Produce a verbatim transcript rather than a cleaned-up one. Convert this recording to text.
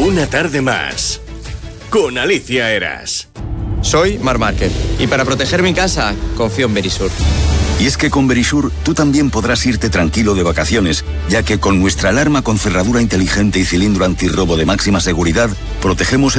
Una tarde más con Alicia Eras. Soy Marc Márquez y para proteger mi casa confío en Verisur. Y es que con Verisur tú también podrás irte tranquilo de vacaciones, ya que con nuestra alarma con cerradura inteligente y cilindro antirrobo de máxima seguridad protegemos